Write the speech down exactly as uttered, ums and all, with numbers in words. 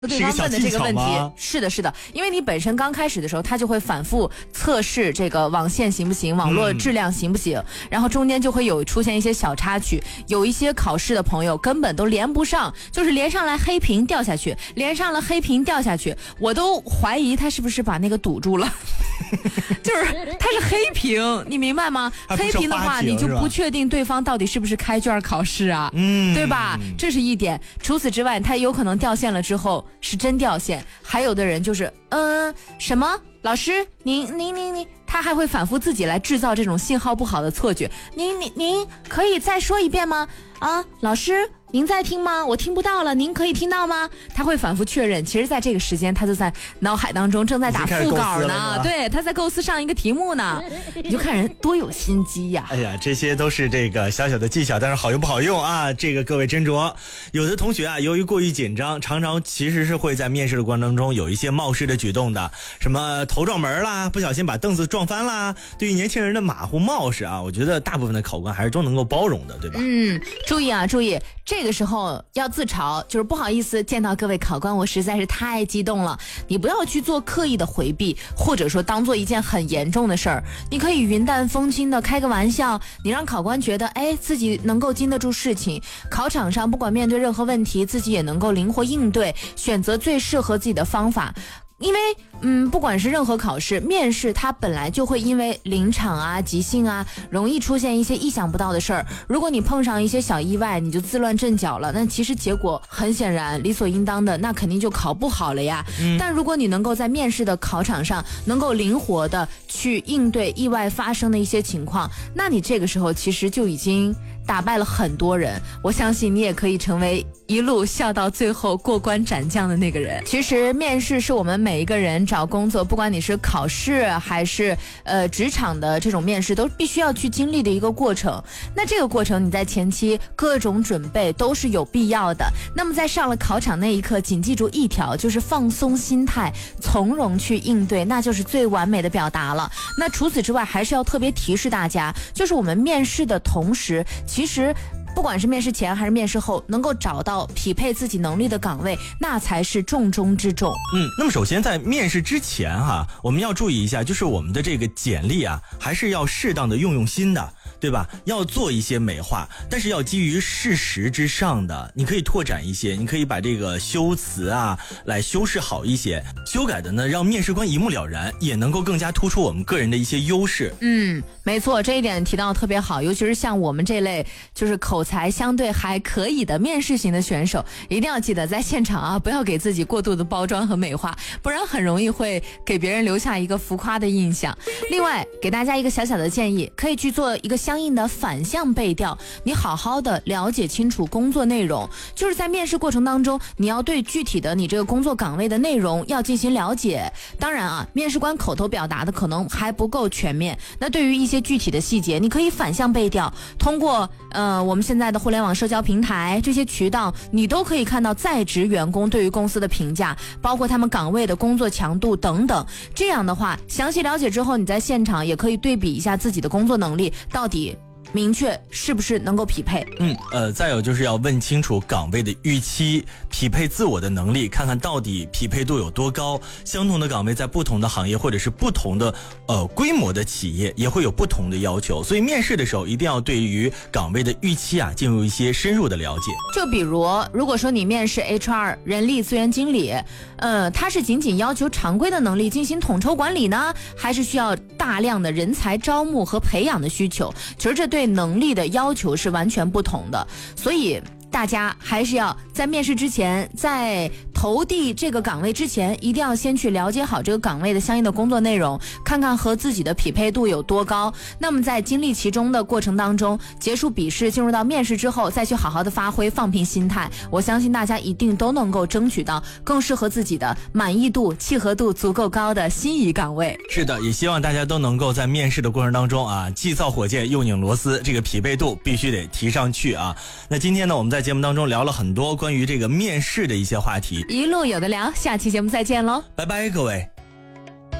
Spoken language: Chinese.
对方问的这个问题，是的，是的，因为你本身刚开始的时候，他就会反复测试这个网线行不行，网络质量行不行，嗯、然后中间就会有出现一些小插曲，有一些考试的朋友根本都连不上，就是连上来黑屏掉下去，连上了黑屏掉下去，我都怀疑他是不是把那个堵住了，就是他是黑屏，你明白吗？黑屏的话，你就不确定对方到底是不是开卷考试啊，嗯，对吧？这是一点。除此之外，他有可能掉线了之后。是真掉线，还有的人就是嗯、呃、什么老师您您您您，他还会反复自己来制造这种信号不好的错觉。您您您可以再说一遍吗？啊，老师您在听吗？我听不到了，您可以听到吗？他会反复确认，其实在这个时间他就在脑海当中正在打副稿呢，对，他在构思上一个题目呢。你就看人多有心机呀！ 哎呀，这些都是这个小小的技巧，但是好用不好用啊？这个各位斟酌。有的同学啊，由于过于紧张，常常其实是会在面试的过程当中有一些冒失的举动的，什么头撞门啦，不小心把凳子撞翻啦。对于年轻人的马虎冒失啊，我觉得大部分的考官还是都能够包容的，对吧？ 嗯，注意啊，注意。这个时候要自嘲，就是不好意思见到各位考官，我实在是太激动了。你不要去做刻意的回避，或者说当做一件很严重的事儿。你可以云淡风轻的开个玩笑，你让考官觉得，哎，自己能够经得住事情。考场上不管面对任何问题，自己也能够灵活应对，选择最适合自己的方法。因为嗯，不管是任何考试面试，它本来就会因为临场啊即兴啊容易出现一些意想不到的事儿，如果你碰上一些小意外，你就自乱阵脚了，那其实结果很显然理所应当的，那肯定就考不好了呀、嗯、但如果你能够在面试的考场上能够灵活的去应对意外发生的一些情况，那你这个时候其实就已经打败了很多人，我相信你也可以成为一路笑到最后过关斩将的那个人。其实面试是我们每一个人找工作，不管你是考试还是呃职场的这种面试，都必须要去经历的一个过程。那这个过程你在前期各种准备都是有必要的。那么在上了考场那一刻，谨记住一条，就是放松心态，从容去应对，那就是最完美的表达了。那除此之外，还是要特别提示大家，就是我们面试的同时，其实不管是面试前还是面试后，能够找到匹配自己能力的岗位，那才是重中之重。 嗯，那么首先在面试之前哈，我们要注意一下，就是我们的这个简历啊，还是要适当的用用心的，对吧？要做一些美化，但是要基于事实之上的，你可以拓展一些，你可以把这个修辞啊来修饰好一些，修改的呢让面试官一目了然，也能够更加突出我们个人的一些优势。 嗯，没错，这一点提到特别好，尤其是像我们这类就是口才相对还可以的面试型的选手，一定要记得在现场啊，不要给自己过度的包装和美化，不然很容易会给别人留下一个浮夸的印象。另外，给大家一个小小的建议，可以去做一个相应的反向背调，你好好的了解清楚工作内容，就是在面试过程当中，你要对具体的你这个工作岗位的内容要进行了解。当然啊，面试官口头表达的可能还不够全面，那对于一些具体的细节，你可以反向背调，通过呃我们现在的互联网社交平台这些渠道，你都可以看到在职员工对于公司的评价，包括他们岗位的工作强度等等。这样的话，详细了解之后，你在现场也可以对比一下自己的工作能力到底明确是不是能够匹配。 嗯，呃，再有就是要问清楚岗位的预期，匹配自我的能力，看看到底匹配度有多高。相同的岗位在不同的行业或者是不同的呃规模的企业也会有不同的要求，所以面试的时候一定要对于岗位的预期啊进入一些深入的了解。 就比如如果说你面试 H R 人力资源经理，呃，他是仅仅要求常规的能力进行统筹管理呢，还是需要大量的人才招募和培养的需求？其实这对能力的要求是完全不同的，所以大家还是要在面试之前，在投递这个岗位之前，一定要先去了解好这个岗位的相应的工作内容，看看和自己的匹配度有多高。那么在经历其中的过程当中，结束笔试进入到面试之后，再去好好的发挥，放平心态，我相信大家一定都能够争取到更适合自己的满意度契合度足够高的心仪岗位。 是的，也希望大家都能够在面试的过程当中啊，既造火箭又拧螺丝，这个匹配度必须得提上去啊。那今天呢，我们在节目当中聊了很多关于这个面试的一些话题， 一路有的聊，下期节目再见喽， 拜拜各位。